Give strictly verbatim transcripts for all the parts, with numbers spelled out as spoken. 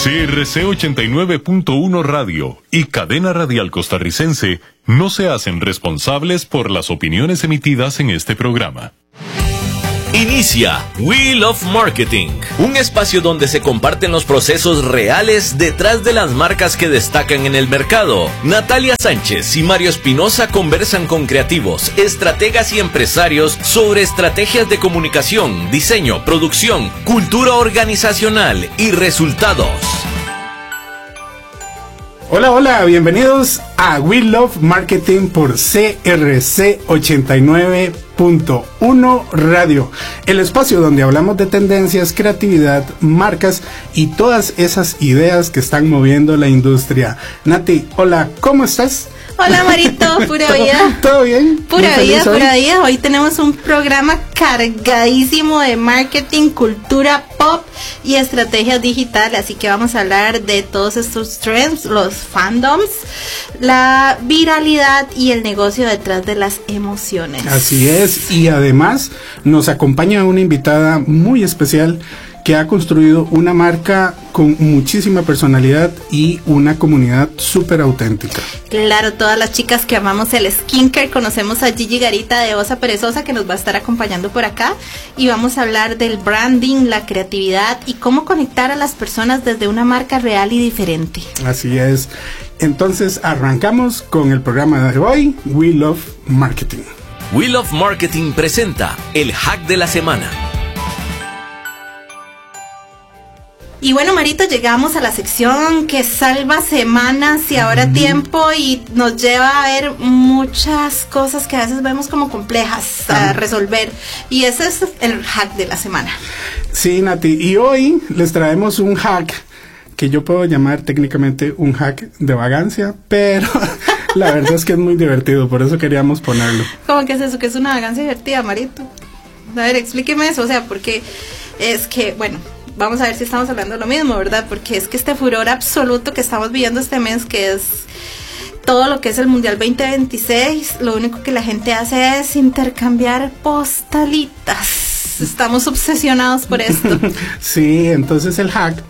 C R C ochenta y nueve punto uno Radio y Cadena Radial Costarricense no se hacen responsables por las opiniones emitidas en este programa. Inicia Wheel of Marketing, un espacio donde se comparten los procesos reales detrás de las marcas que destacan en el mercado. Natalia Sánchez y Mario Espinosa conversan con creativos, estrategas y empresarios sobre estrategias de comunicación, diseño, producción, cultura organizacional y resultados. Hola, hola, bienvenidos a Wheel of Marketing por C R C ochenta y nueve punto uno Radio, el espacio donde hablamos de tendencias, creatividad, marcas y todas esas ideas que están moviendo la industria. Nati, hola, ¿cómo estás? Hola Marito, pura vida. ¿Todo bien? Pura vida, pura vida. Hoy tenemos un programa cargadísimo de marketing, cultura pop y estrategias digitales. Así que vamos a hablar de todos estos trends, los fandoms, la viralidad y el negocio detrás de las emociones. Así es, y además nos acompaña una invitada muy especial que ha construido una marca con muchísima personalidad y una comunidad súper auténtica. Claro, todas las chicas que amamos el skincare, conocemos a Gigi Garita de Osa Perezosa, que nos va a estar acompañando por acá, y vamos a hablar del branding, la creatividad y cómo conectar a las personas desde una marca real y diferente. Así es. Entonces arrancamos con el programa de hoy, Wheel of Marketing. Wheel of Marketing presenta el hack de la semana. Y bueno, Marito, llegamos a la sección que salva semanas y ahora mm. tiempo y nos lleva a ver muchas cosas que a veces vemos como complejas ah. a resolver. Y ese es el hack de la semana. Sí, Nati, y hoy les traemos un hack que yo puedo llamar técnicamente un hack de vagancia, pero la verdad es que es muy divertido, por eso queríamos ponerlo. ¿Cómo que es eso? ¿Que es una vagancia divertida, Marito? A ver, explíqueme eso, o sea, porque es que, bueno... Vamos a ver si estamos hablando de lo mismo, ¿verdad? Porque es que este furor absoluto que estamos viviendo este mes, que es todo lo que es el Mundial veinte veintiséis, lo único que la gente hace es intercambiar postalitas. Estamos obsesionados por esto. Sí, entonces el hack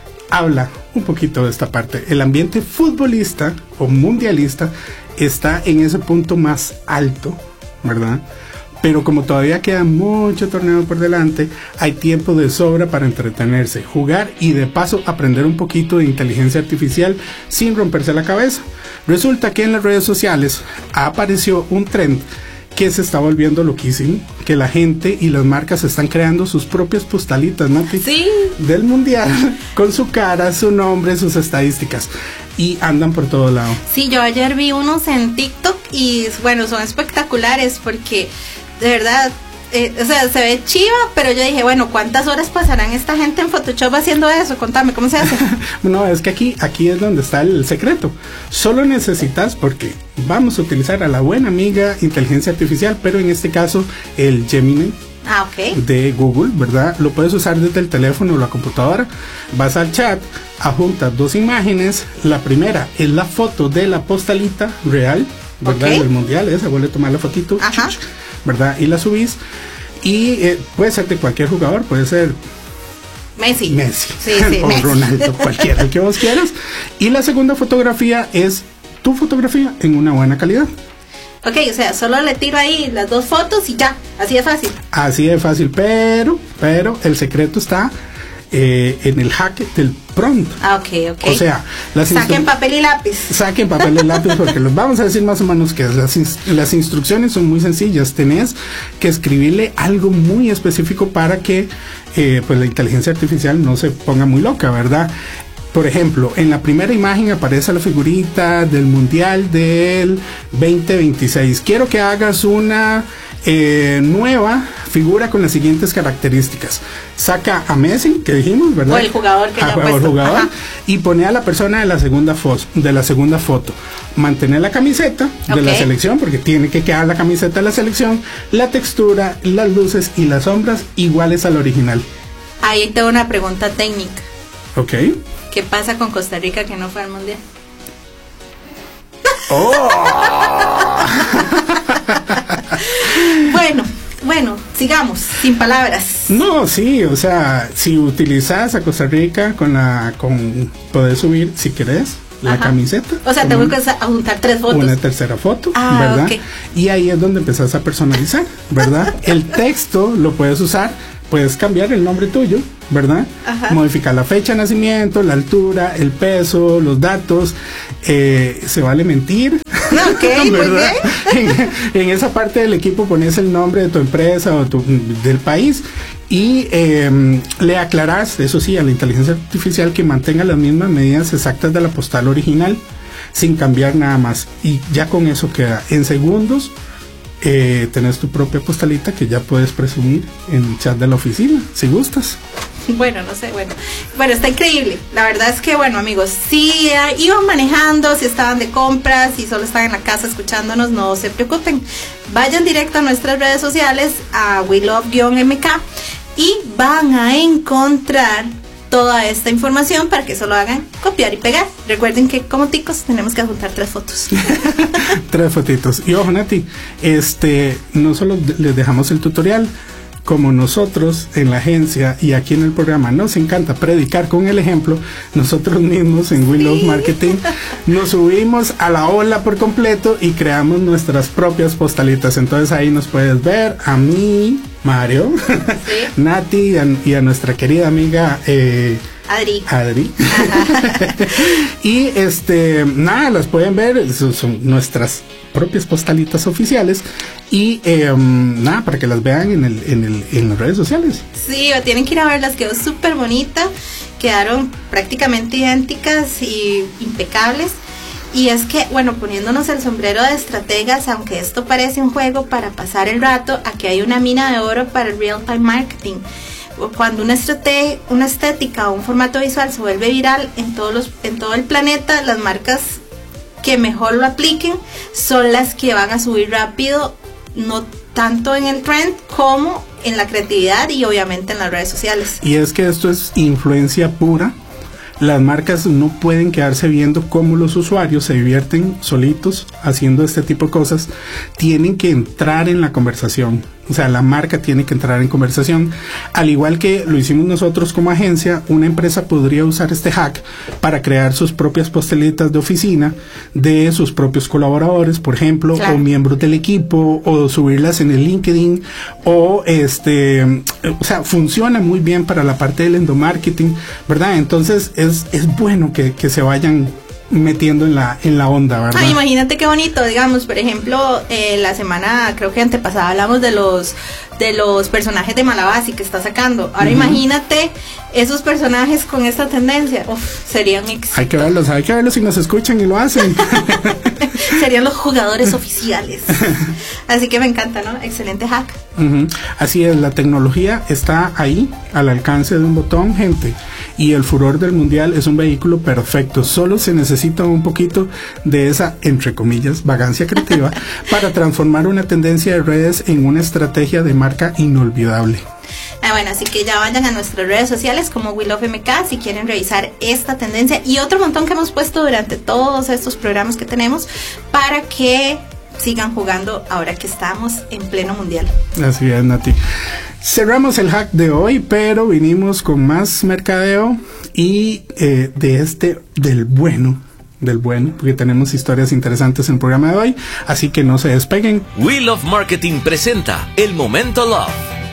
habla un poquito de esta parte. El ambiente futbolista o mundialista está en ese punto más alto, ¿verdad? Pero como todavía queda mucho torneo por delante, hay tiempo de sobra para entretenerse, jugar y de paso aprender un poquito de inteligencia artificial sin romperse la cabeza. Resulta que en las redes sociales apareció un trend que se está volviendo loquísimo, que la gente y las marcas están creando sus propias postalitas, ¿no? Sí. Del mundial, con su cara, su nombre, sus estadísticas, y andan por todo lado. Sí, yo ayer vi unos en TikTok y bueno, son espectaculares porque de verdad, eh, o sea, se ve chiva, pero yo dije, bueno, ¿cuántas horas pasarán esta gente en Photoshop haciendo eso? Contame, ¿cómo se hace? No, es que aquí, aquí es donde está el secreto. Solo necesitas, porque vamos a utilizar a la buena amiga inteligencia artificial, pero en este caso el Gemini. Ah, okay. De Google, ¿verdad? Lo puedes usar desde el teléfono o la computadora. Vas al chat, adjuntas dos imágenes. La primera es la foto de la postalita real, ¿verdad? Okay. Del mundial, esa, vuelve a tomar la fotito. Ajá. ¿Verdad? Y la subís. Y eh, puede ser de cualquier jugador, puede ser Messi. Messi. Sí, sí, o Messi. Ronaldo, cualquiera, el que vos quieras. Y la segunda fotografía es tu fotografía en una buena calidad. Ok, o sea, solo le tiro ahí las dos fotos y ya, así de fácil. Así de fácil, pero, pero el secreto está eh, en el hack del prompt. Ah, ok, ok. O sea, las saquen papel y lápiz. Saquen papel y lápiz porque les vamos a decir más o menos que las, ins- las instrucciones son muy sencillas. Tenés que escribirle algo muy específico para que eh, pues la inteligencia artificial no se ponga muy loca, ¿verdad? Por ejemplo, en la primera imagen aparece la figurita del Mundial del veinte veintiséis. Quiero que hagas una eh, nueva figura con las siguientes características. Saca a Messi, que dijimos, ¿verdad? O el jugador que ah, ya o puesto. el jugador. Ajá. Y pone a la persona de la segunda foto, de la segunda foto. Mantener la camiseta de okay. la selección, porque tiene que quedar la camiseta de la selección, la textura, las luces y las sombras iguales al original. Ahí tengo una pregunta técnica. Ok. ¿Qué pasa con Costa Rica que no fue al mundial? Oh. Bueno, bueno, sigamos, sin palabras. No, sí, o sea, si utilizas a Costa Rica con la, con, podés subir, si querés, la Ajá. camiseta. O sea, tengo que juntar tres fotos. Una tercera foto, ah, ¿verdad? Okay. Y ahí es donde empezás a personalizar, ¿verdad? El texto lo puedes usar, puedes cambiar el nombre tuyo, ¿verdad? Ajá. Modificar la fecha de nacimiento, la altura, el peso, los datos. Eh, se vale mentir. Ok, muy bien. en, en esa parte del equipo pones el nombre de tu empresa o tu, del país y eh, le aclarás, eso sí, a la inteligencia artificial que mantenga las mismas medidas exactas de la postal original sin cambiar nada más. Y ya con eso queda. En segundos eh, tenés tu propia postalita que ya puedes presumir en el chat de la oficina, si gustas. Bueno, no sé, bueno. Bueno, está increíble. La verdad es que, bueno, amigos, si uh, iban manejando, si estaban de compras, si solo están en la casa escuchándonos, no se preocupen. Vayan directo a nuestras redes sociales, a We Love-M K, y van a encontrar toda esta información para que solo hagan copiar y pegar. Recuerden que como ticos tenemos que adjuntar tres fotos. Tres fotitos. Y ojo, Nati, este, no solo les dejamos el tutorial, como nosotros en la agencia y aquí en el programa nos encanta predicar con el ejemplo, nosotros mismos en We Love Marketing nos subimos a la ola por completo y creamos nuestras propias postalitas. Entonces ahí nos puedes ver a mí, Mario, ¿sí? Nati y a, y a nuestra querida amiga eh, Adri. Adri. Y este, nada, las pueden ver, son, son nuestras propias postalitas oficiales y eh, nada, para que las vean en el, en el, en las redes sociales. Sí, tienen que ir a verlas, quedó súper bonita, quedaron prácticamente idénticas y impecables. Y es que, bueno, poniéndonos el sombrero de estrategas, aunque esto parece un juego para pasar el rato, aquí hay una mina de oro para el real time marketing. Cuando una estrategia, una estética o un formato visual se vuelve viral en todos los, en todo el planeta, las marcas que mejor lo apliquen son las que van a subir rápido, no tanto en el trend como en la creatividad y obviamente en las redes sociales. Y es que esto es influencia pura. Las marcas no pueden quedarse viendo cómo los usuarios se divierten solitos haciendo este tipo de cosas. Tienen que entrar en la conversación. O sea, la marca tiene que entrar en conversación. Al igual que lo hicimos nosotros como agencia, una empresa podría usar este hack para crear sus propias postalitas de oficina de sus propios colaboradores, por ejemplo, claro, o miembros del equipo, o subirlas en el LinkedIn, o este, o sea, funciona muy bien para la parte del endomarketing, ¿verdad? Entonces es, es bueno que, que se vayan metiendo en la en la onda, ¿verdad? Ay, imagínate qué bonito, digamos, por ejemplo, eh, la semana, creo que antepasada hablamos de los de los personajes de Malabasi que está sacando. Ahora uh-huh. imagínate esos personajes con esta tendencia. Uf, serían un éxito. Hay que verlos, hay que verlos si nos escuchan y lo hacen. Serían los jugadores oficiales. Así que me encanta, ¿no? Excelente hack. Uh-huh. Así es, la tecnología está ahí, al alcance de un botón, gente. Y el furor del mundial es un vehículo perfecto. Solo se necesita un poquito de esa, entre comillas, vagancia creativa para transformar una tendencia de redes en una estrategia de marca inolvidable. Ah, bueno, así que ya vayan a nuestras redes sociales como We Love M K si quieren revisar esta tendencia y otro montón que hemos puesto durante todos estos programas que tenemos para que sigan jugando ahora que estamos en pleno mundial. Así es, Nati. Cerramos el hack de hoy, pero vinimos con más mercadeo y eh, de este, del bueno, del bueno, porque tenemos historias interesantes en el programa de hoy, así que no se despeguen. We Love Marketing presenta El Momento Love.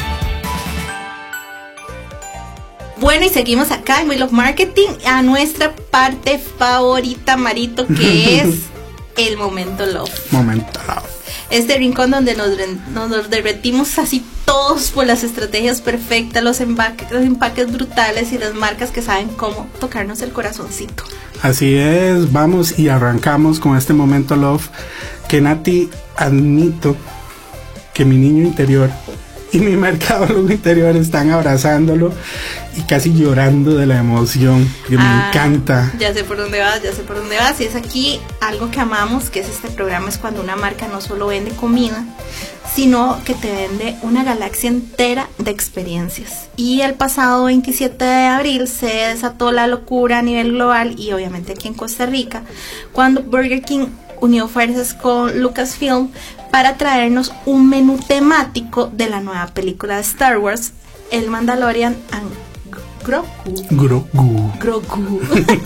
Bueno, y seguimos acá en We Love Marketing a nuestra parte favorita, Marito, que es el Momento Love. Momento Love. Este rincón donde nos, nos, nos derretimos así todos por las estrategias perfectas, los empaques, los empaques brutales y las marcas que saben cómo tocarnos el corazoncito. Así es, vamos y arrancamos con este Momento Love, que Nati, admito que mi niño interior y mi mercadólogo interior están abrazándolo y casi llorando de la emoción, que ah, me encanta. Ya sé por dónde vas, ya sé por dónde vas. Y es aquí algo que amamos, que es este programa, es cuando una marca no solo vende comida, sino que te vende una galaxia entera de experiencias. Y el pasado veintisiete de abril se desató la locura a nivel global y obviamente aquí en Costa Rica, cuando Burger King unió fuerzas con Lucasfilm para traernos un menú temático de la nueva película de Star Wars, El Mandalorian and Grogu. Grogu. Grogu.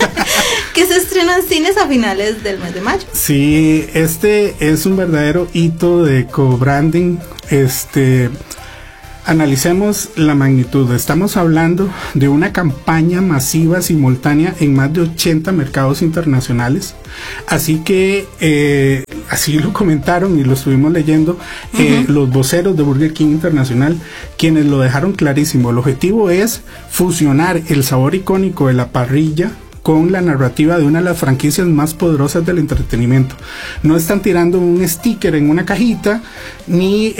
Que se estrenó en cines a finales del mes de mayo. Sí, este es un verdadero hito de co-branding. Este, analicemos la magnitud. Estamos hablando de una campaña masiva simultánea en más de ochenta mercados internacionales. Así que, eh, así lo comentaron y lo estuvimos leyendo, uh-huh. eh, los voceros de Burger King Internacional, quienes lo dejaron clarísimo. El objetivo es fusionar el sabor icónico de la parrilla con la narrativa de una de las franquicias más poderosas del entretenimiento. No están tirando un sticker en una cajita, ni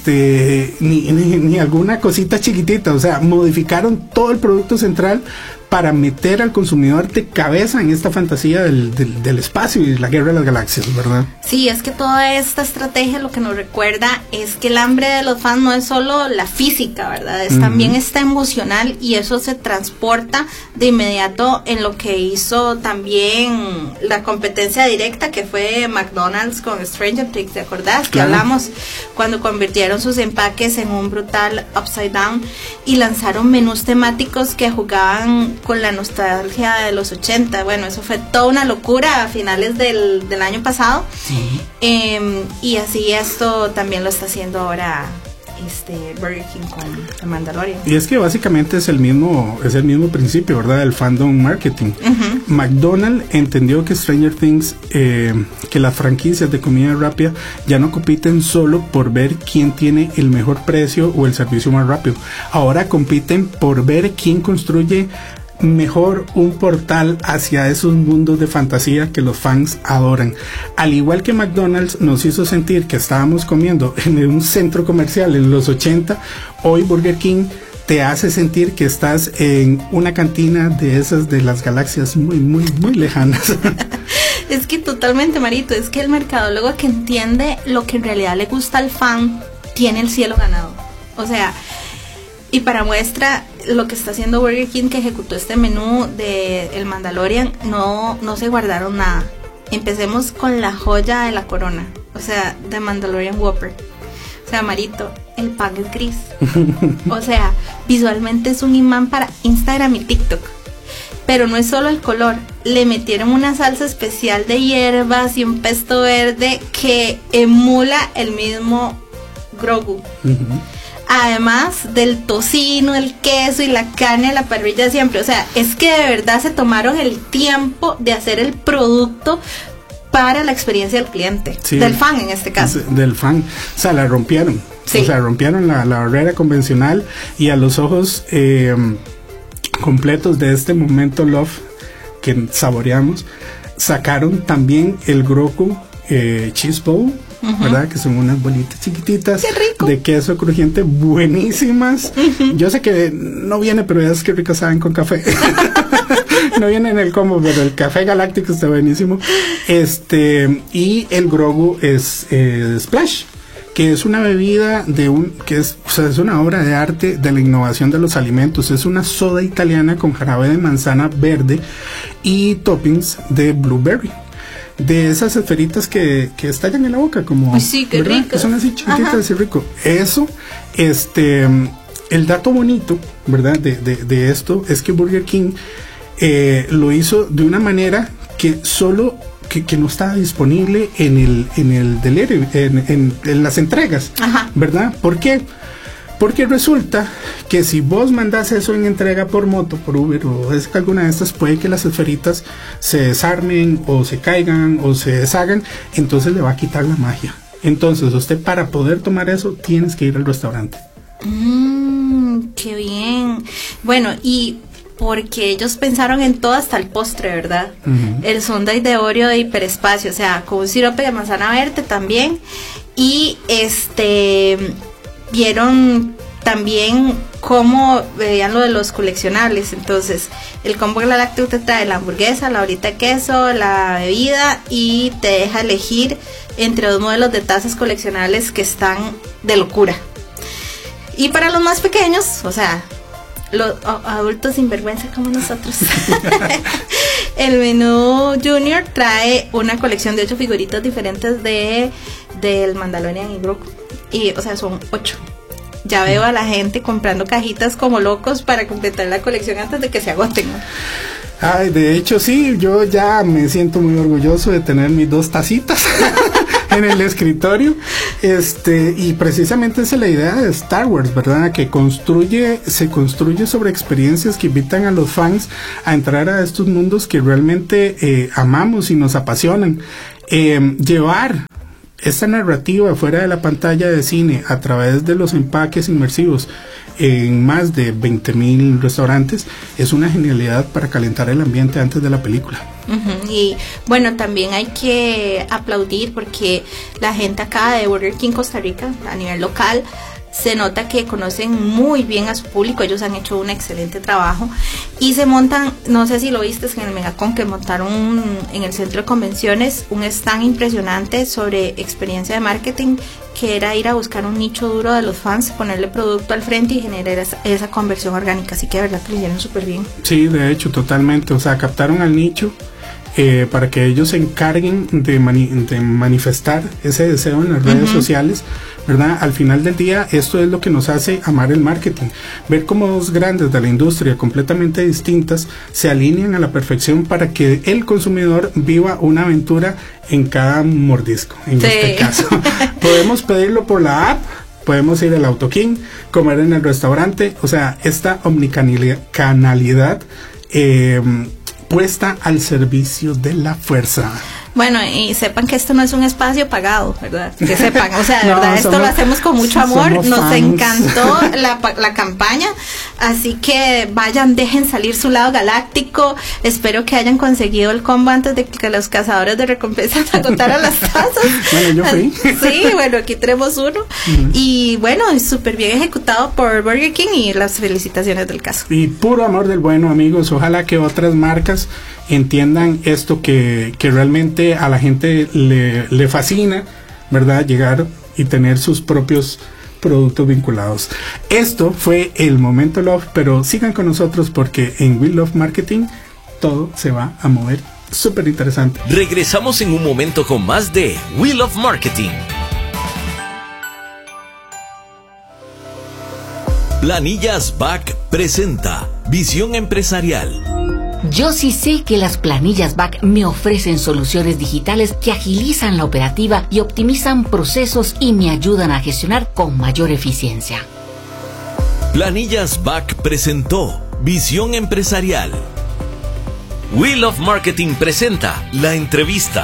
este, ni, ni, ni alguna cosita chiquitita. O sea, modificaron todo el producto central para meter al consumidor de cabeza en esta fantasía del, del, del espacio y la guerra de las galaxias, ¿verdad? Sí, es que toda esta estrategia lo que nos recuerda es que el hambre de los fans no es solo la física, ¿verdad? Es uh-huh. también esta emocional, y eso se transporta de inmediato en lo que hizo también la competencia directa, que fue McDonald's con Stranger Things, ¿te acordás? Claro. Que hablamos cuando convirtieron sus empaques en un brutal upside down y lanzaron menús temáticos que jugaban con la nostalgia de los ochenta. Bueno, eso fue toda una locura a finales del, del año pasado. Uh-huh. eh, y así esto también lo está haciendo ahora este Burger King con The Mandalorian. Y es que básicamente es el mismo es el mismo principio, ¿verdad? El fandom marketing. Uh-huh. McDonald's entendió que Stranger Things, eh, que las franquicias de comida rápida ya no compiten solo por ver quién tiene el mejor precio o el servicio más rápido. Ahora compiten por ver quién construye mejor un portal hacia esos mundos de fantasía que los fans adoran. Al igual que McDonald's nos hizo sentir que estábamos comiendo en un centro comercial en los ochenta, hoy Burger King te hace sentir que estás en una cantina de esas de las galaxias muy, muy, muy lejanas. Es que totalmente, Marito, es que el mercadólogo que entiende lo que en realidad le gusta al fan tiene el cielo ganado. O sea, y para muestra lo que está haciendo Burger King, que ejecutó este menú de El Mandalorian, no, no se guardaron nada. Empecemos con la joya de la corona, o sea, The Mandalorian Whopper. O sea, Marito, el pan es gris. O sea, visualmente es un imán para Instagram y TikTok. Pero no es solo el color, le metieron una salsa especial de hierbas y un pesto verde que emula el mismo Grogu. Uh-huh. Además del tocino, el queso y la carne a la parrilla siempre. O sea, es que de verdad se tomaron el tiempo de hacer el producto para la experiencia del cliente, sí, del fan en este caso. Del fan, o sea, la rompieron. Sí. O sea, rompieron la, la barrera convencional, y a los ojos eh, completos de este momento love que saboreamos, sacaron también el Grogu eh, Cheese Bowl. Uh-huh. ¿Verdad? Que son unas bolitas chiquititas de queso crujiente, buenísimas. Uh-huh. Yo sé que no viene, pero es que ricas saben con café. No viene en el combo, pero el café galáctico está buenísimo. Este, y el Grogu es eh, Splash, que es una bebida de un, que es, o sea, es una obra de arte de la innovación de los alimentos. Es una soda italiana con jarabe de manzana verde y toppings de blueberry. De esas esferitas que, que estallan en la boca, como, pues sí, qué rico. Que son así chiquititas y rico. Eso, este, el dato bonito, ¿verdad? De, de, de esto es que Burger King eh, lo hizo de una manera que solo que, que no estaba disponible en el, en el delivery, en, en, en las entregas, ajá, ¿verdad? ¿Por qué? Porque resulta que si vos mandás eso en entrega por moto, por Uber o es que alguna de estas, puede que las esferitas se desarmen o se caigan o se deshagan, entonces le va a quitar la magia. Entonces usted, para poder tomar eso, tienes que ir al restaurante. Mmm, qué bien. Bueno, y porque ellos pensaron en todo, hasta el postre, ¿verdad? Uh-huh. El sundae de Oreo de hiperespacio, o sea, con un sirope de manzana verde también. Y este... vieron también cómo veían lo de los coleccionables. Entonces, el combo galáctico te trae la hamburguesa, la bolita de queso, la bebida, y te deja elegir entre dos modelos de tazas coleccionables que están de locura. Y para los más pequeños, o sea, los adultos sinvergüenza como nosotros, el menú Junior trae una colección de ocho figuritas diferentes de del Mandalorian y Grogu. Y, o sea, son ocho. Ya veo a la gente comprando cajitas como locos para completar la colección antes de que se agoten. Ay, de hecho sí, yo ya me siento muy orgulloso de tener mis dos tacitas en el escritorio, este, y precisamente esa es la idea de Star Wars, ¿verdad? Que construye, se construye sobre experiencias que invitan a los fans a entrar a estos mundos que realmente eh, amamos y nos apasionan. Eh, llevar esta narrativa fuera de la pantalla de cine a través de los empaques inmersivos en más de veinte mil restaurantes es una genialidad para calentar el ambiente antes de la película. Uh-huh. Y bueno, también hay que aplaudir porque la gente acá de Burger King Costa Rica a nivel local se nota que conocen muy bien a su público. Ellos han hecho un excelente trabajo y se montan, no sé si lo viste en el Megacon, que montaron un, en el centro de convenciones un stand impresionante sobre experiencia de marketing, que era ir a buscar un nicho duro de los fans, ponerle producto al frente y generar esa, esa conversión orgánica. Así que de verdad que lo hicieron súper bien. Sí, de hecho, totalmente. O sea, captaron al nicho eh, para que ellos se encarguen de, mani de manifestar ese deseo en las redes uh-huh. sociales, ¿verdad? Al final del día, esto es lo que nos hace amar el marketing. Ver cómo dos grandes de la industria completamente distintas se alinean a la perfección para que el consumidor viva una aventura en cada mordisco. En sí. este caso, podemos pedirlo por la app, podemos ir al Auto King, comer en el restaurante. O sea, esta omnicanalidad eh, puesta al servicio de la fuerza. Bueno, y sepan que esto no es un espacio pagado, ¿verdad? Que sepan, o sea, de no, verdad, esto somos, lo hacemos con mucho amor, nos fans. encantó la, la campaña, así que vayan, dejen salir su lado galáctico. Espero que hayan conseguido el combo antes de que los cazadores de recompensas agotaran las tazas. Bueno, yo fui. Sí, bueno, aquí tenemos uno. Uh-huh. Y bueno, súper bien ejecutado por Burger King y las felicitaciones del caso. Y puro amor del bueno, amigos. Ojalá que otras marcas entiendan esto que, que realmente a la gente le, le fascina, ¿verdad? Llegar y tener sus propios productos vinculados. Esto fue el Momento Love, pero sigan con nosotros porque en We Love Marketing todo se va a mover súper interesante. Regresamos en un momento con más de We Love Marketing. Planillas B A C presenta Visión Empresarial. Yo sí sé que las planillas B A C me ofrecen soluciones digitales que agilizan la operativa y optimizan procesos y me ayudan a gestionar con mayor eficiencia. Planillas B A C presentó Visión Empresarial. We Love Marketing presenta La Entrevista.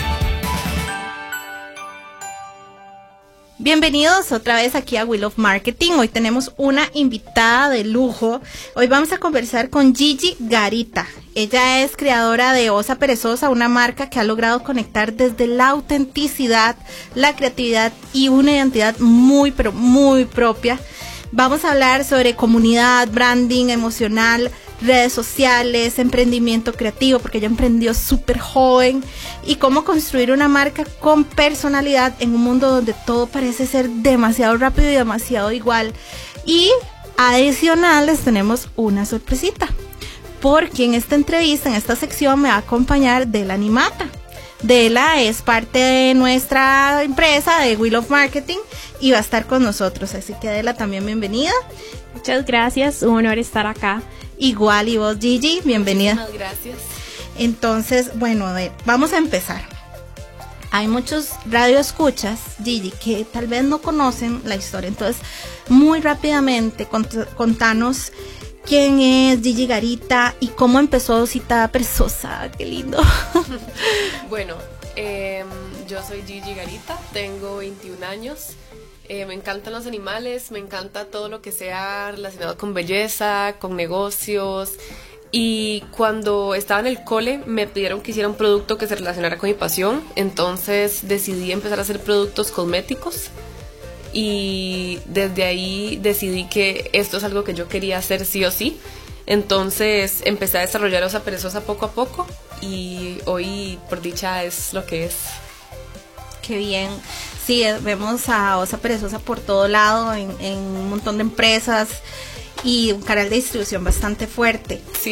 Bienvenidos otra vez aquí a We Love Marketing. Hoy tenemos una invitada de lujo. Hoy vamos a conversar con Gigi Garita. Ella es creadora de Osa Perezosa, una marca que ha logrado conectar desde la autenticidad, la creatividad y una identidad muy, pero muy propia. Vamos a hablar sobre comunidad, branding emocional, redes sociales, emprendimiento creativo, porque ella emprendió súper joven, y cómo construir una marca con personalidad en un mundo donde todo parece ser demasiado rápido y demasiado igual. Y adicional les tenemos una sorpresita, porque en esta entrevista, en esta sección, me va a acompañar Dela Animata. Dela es parte de nuestra empresa de We Love Marketing y va a estar con nosotros, así que Dela, también bienvenida. Muchas gracias, un honor estar acá. Igual, y vos, Gigi, bienvenida. Muchas gracias. Entonces, bueno, a ver, vamos a empezar. Hay muchos radioescuchas, Gigi, que tal vez no conocen la historia. Entonces, muy rápidamente, cont- contanos quién es Gigi Garita y cómo empezó Osita Perezosa. Qué lindo. Bueno, eh, yo soy Gigi Garita, tengo veintiún años. Eh, me encantan los animales, me encanta todo lo que sea relacionado con belleza, con negocios. Y cuando estaba en el cole me pidieron que hiciera un producto que se relacionara con mi pasión. Entonces decidí empezar a hacer productos cosméticos. Y desde ahí decidí que esto es algo que yo quería hacer sí o sí. Entonces empecé a desarrollar Osa Perezosa poco a poco. Y hoy, por dicha, es lo que es. Qué bien. Sí, vemos a Osa Perezosa por todo lado, en, en un montón de empresas y un canal de distribución bastante fuerte. Sí.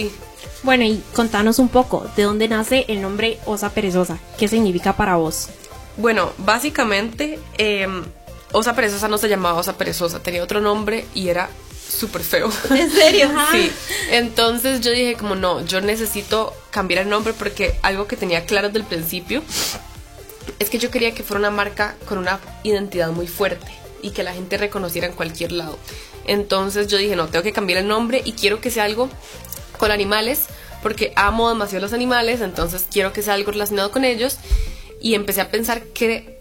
Bueno, y contanos un poco, ¿de dónde nace el nombre Osa Perezosa? ¿Qué significa para vos? Bueno, básicamente, eh, Osa Perezosa no se llamaba Osa Perezosa, tenía otro nombre y era súper feo. ¿En serio? Sí, entonces yo dije como no, yo necesito cambiar el nombre porque algo que tenía claro desde el principio es que yo quería que fuera una marca con una identidad muy fuerte y que la gente reconociera en cualquier lado. Entonces yo dije no, tengo que cambiar el nombre y quiero que sea algo con animales porque amo demasiado los animales, entonces quiero que sea algo relacionado con ellos y empecé a pensar qué